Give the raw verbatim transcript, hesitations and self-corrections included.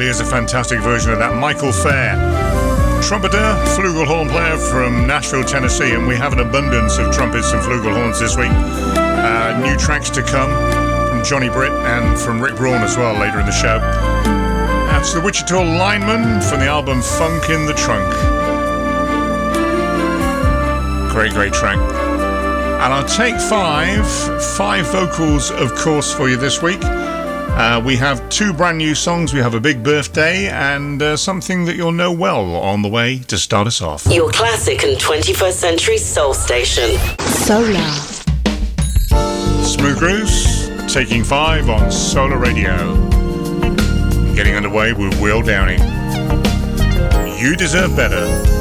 Here's a fantastic version of that. Michael Fair, trumpeter, flugelhorn player from Nashville, Tennessee, and we have an abundance of trumpets and flugelhorns this week. Uh, new tracks to come from Johnny Britt and from Rick Braun as well later in the show. That's the Wichita Lineman from the album Funk in the Trunk. Great, great track. And I'll take five, five vocals, of course, for you this week. Uh, we have two brand new songs. We have a big birthday and uh, something that you'll know well on the way to start us off. Your classic and twenty-first century soul station. Solar. Smooth Grooves, taking five on Solar Radio. Getting underway with Will Downing. You Deserve Better.